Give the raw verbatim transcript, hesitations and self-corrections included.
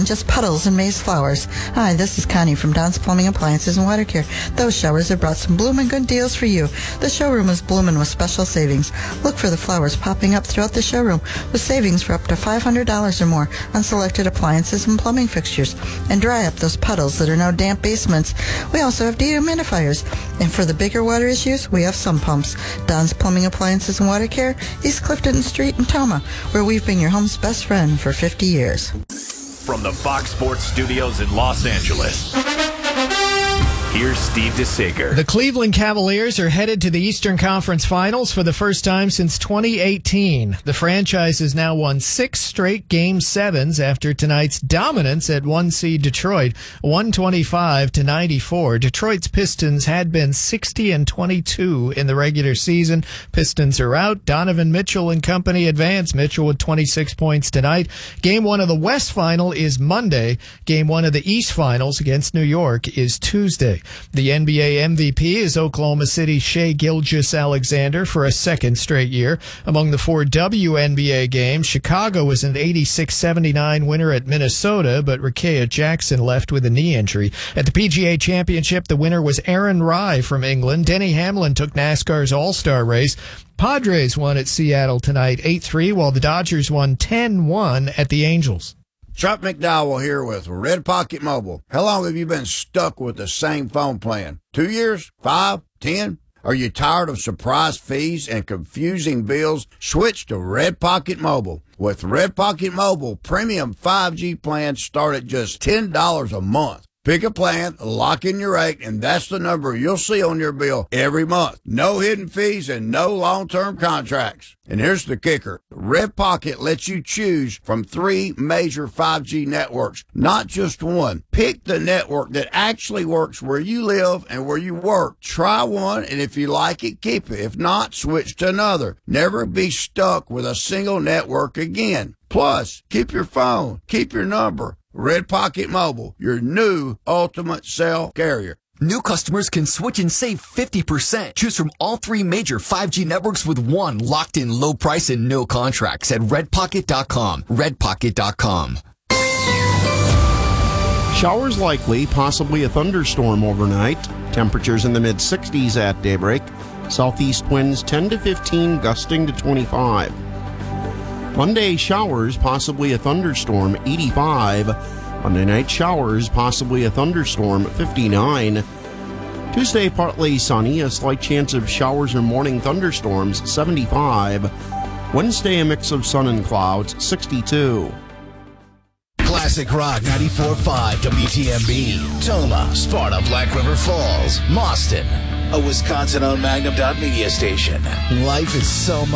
than just puddles and maze flowers. Hi, this is Connie from Don's Plumbing Appliances and Water Care. Those showers have brought some bloomin' good deals for you. The showroom is bloomin' with special savings. Look for the flowers popping up throughout the showroom with savings for up to five hundred dollars or more on selected appliances and plumbing fixtures. And dry up those puddles that are now damp basements. We also have dehumidifiers. And for the bigger water issues, we have sump pumps. Don's Plumbing Appliances and Water Care, East Clifton Street in Toma, where we've been your home's best friend for fifty years. From the Fox Sports Studios in Los Angeles, here's Steve DeSager. The Cleveland Cavaliers are headed to the Eastern Conference Finals for the first time since twenty eighteen. The franchise has now won six straight Game sevens after tonight's dominance at one seed Detroit, one twenty-five to ninety-four. Detroit's Pistons had been sixty and twenty-two in the regular season. Pistons are out. Donovan Mitchell and company advance. Mitchell with twenty-six points tonight. Game one of the West Final is Monday. Game one of the East Finals against New York is Tuesday. The N B A M V P is Oklahoma City's Shai Gilgeous-Alexander for a second straight year. Among the four W N B A games, Chicago was an eighty-six seventy-nine winner at Minnesota, but Rickea Jackson left with a knee injury. At the P G A Championship, the winner was Aaron Rai from England. Denny Hamlin took NASCAR's All-Star race. Padres won at Seattle tonight eight three, while the Dodgers won ten one at the Angels. Chuck McDowell here with Red Pocket Mobile. How long have you been stuck with the same phone plan? Two years? Five? Ten? Are you tired of surprise fees and confusing bills? Switch to Red Pocket Mobile. With Red Pocket Mobile, premium five G plans start at just ten dollars a month. Pick a plan, lock in your rate, and that's the number you'll see on your bill every month. No hidden fees and no long-term contracts. And here's the kicker. Red Pocket lets you choose from three major five G networks, not just one. Pick the network that actually works where you live and where you work. Try one, and if you like it, keep it. If not, switch to another. Never be stuck with a single network again. Plus, keep your phone, keep your number. Red Pocket Mobile, your new ultimate cell carrier. New customers can switch and save fifty percent. Choose from all three major five G networks with one locked-in low price and no contracts at red pocket dot com. red pocket dot com. Showers likely, possibly a thunderstorm overnight. Temperatures in the mid sixties at daybreak. Southeast winds ten to fifteen, gusting to twenty-five. Monday, showers, possibly a thunderstorm, eighty-five. Monday night, showers, possibly a thunderstorm, fifty-nine. Tuesday, partly sunny, a slight chance of showers or morning thunderstorms, seventy-five. Wednesday, a mix of sun and clouds, sixty-two. Classic Rock ninety-four point five W T M B. Toma, Sparta, Black River Falls, Mauston. A Wisconsin-owned Magnum Dot Media station. Life is so much.